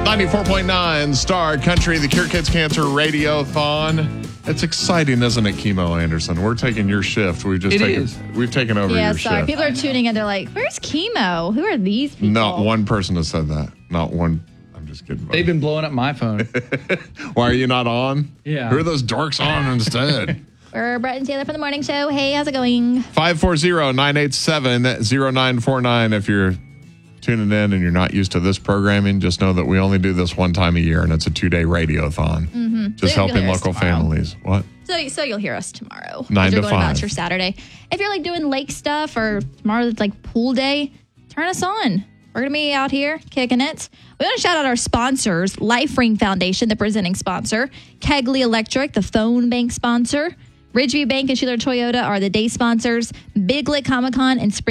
94.9 Star Country, the Cure Kids Cancer Radiothon. It's exciting, isn't it, Chemo Anderson? We're taking your shift. We've taken over your shift. People are tuning in. They're like, where's Chemo? Who are these people? Not one person has said that. Not one. I'm just kidding. They've been blowing up my phone. Why are you not on? Yeah. Who are those dorks on instead? We're Brett and Taylor from the morning show. Hey, how's it going? 540-987-0949. If you're tuning in and you're not used to this programming, just know that we only do this one time a year, and it's a 2-day radiothon. Mm-hmm. Just helping local families. What? So you'll hear us tomorrow. 9 to 5. Going about your Saturday. If you're like doing lake stuff or tomorrow it's like pool day, turn us on. We're going to be out here kicking it. We want to shout out our sponsors, Life Ring Foundation, the presenting sponsor, Kegley Electric, the phone bank sponsor, Ridgeview Bank and Sheeler Toyota are the day sponsors, Big Lick Comic-Con and Spring